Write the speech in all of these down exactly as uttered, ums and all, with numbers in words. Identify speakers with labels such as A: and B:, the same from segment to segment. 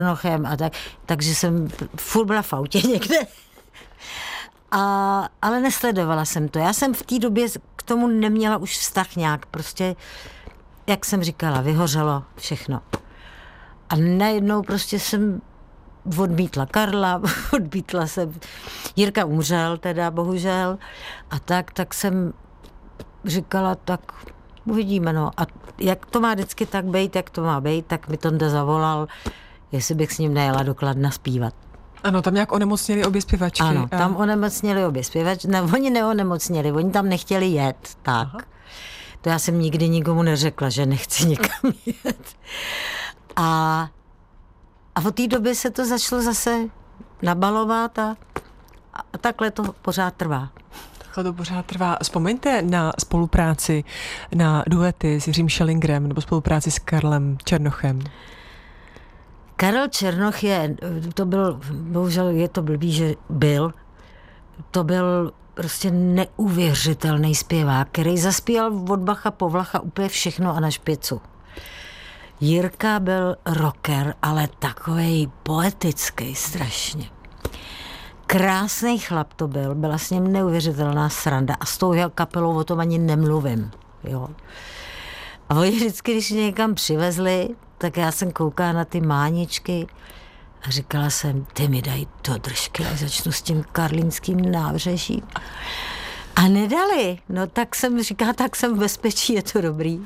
A: Černochem a tak, takže jsem furt byla v autě někde. A, ale nesledovala jsem to. Já jsem v té době k tomu neměla už vztah nějak. Prostě, jak jsem říkala, vyhořelo všechno. A najednou prostě jsem odmítla Karla, odmítla jsem, Jirka umřel teda, bohužel, a tak, tak jsem říkala, tak uvidíme, no. A jak to má vždycky tak být, jak to má být, tak mi Tonda zavolal, jestli bych s ním nejela do Kladna zpívat.
B: Ano, tam nějak onemocněli obě zpěvačky.
A: Ano, a... tam onemocněli obě zpěvačky, ne, oni neonemocněli, oni tam nechtěli jet, tak. Aha. To já jsem nikdy nikomu neřekla, že nechci nikam jet. A A od té doby se to začalo zase nabalovat a, a takhle to pořád trvá.
B: Takhle to pořád trvá. Vzpomeňte na spolupráci, na duety s Jiřím Schellingerem nebo spolupráci s Karlem Černochem.
A: Karel Černoch je, to byl, bohužel je to blbý, že byl, to byl prostě neuvěřitelný zpěvák, který zaspíval od Bacha po Vlacha úplně všechno a na špicu. Jirka byl rocker, ale takovej poetický strašně. Krásný chlap to byl, byla s ním neuvěřitelná sranda a s tou jeho kapelou o tom ani nemluvím. Jo. A oni vždycky, když mě někam přivezli, tak já jsem koukala na ty máničky a říkala jsem, ty mi dají do držky, až začnu s tím karlínským nábřežím. A nedali. No tak jsem říkala, tak jsem v bezpečí, je to dobrý.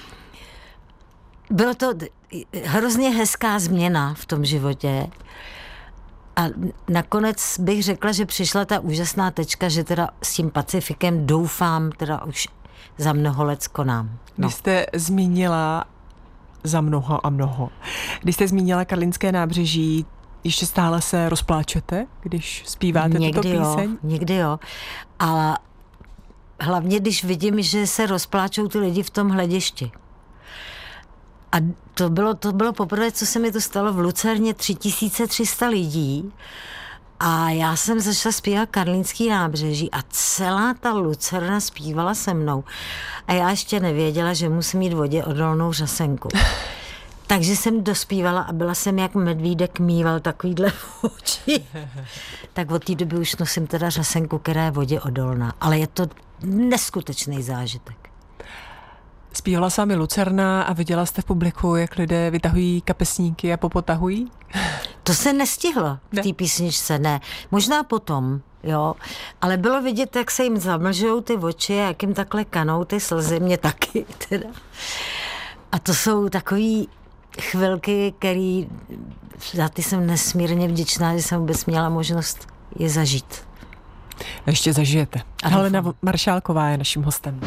A: Bylo to hrozně hezká změna v tom životě a nakonec bych řekla, že přišla ta úžasná tečka, že teda s tím Pacifikem doufám teda už za mnoho let skonám. No.
B: Když jste zmínila za mnoho a mnoho, když jste zmínila Karlínské nábřeží, ještě stále se rozpláčete, když zpíváte
A: někdy
B: tuto píseň?
A: Jo, někdy jo, ale hlavně když vidím, že se rozpláčou ty lidi v tom hledišti. A to bylo, to bylo poprvé, co se mi to stalo v Lucerně, tři tisíce tři sta lidí a já jsem začala zpívat Karlínský nábřeží a celá ta Lucerna zpívala se mnou a já ještě nevěděla, že musím mít vodě odolnou řasenku. Takže jsem dospívala a byla jsem jak medvídek mýval takovýhle oči. Tak od té doby už nosím teda řasenku, která je vodě odolná, ale je to neskutečný zážitek.
B: Zpívala s vámi Lucerna a viděla jste v publiku, jak lidé vytahují kapesníky a popotahují?
A: To se nestihlo v té písničce, ne. Možná potom, jo. Ale bylo vidět, jak se jim zamlžujou ty oči a jak jim takhle kanou ty slzy, mě taky teda. A to jsou takový chvilky, který za ty jsem nesmírně vděčná, že jsem vůbec měla možnost je zažít.
B: Ještě zažijete. Helena Maršálková je naším hostem.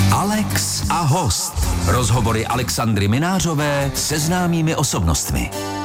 C: Alex a host. Rozhovory Alexandry Minářové se známými osobnostmi.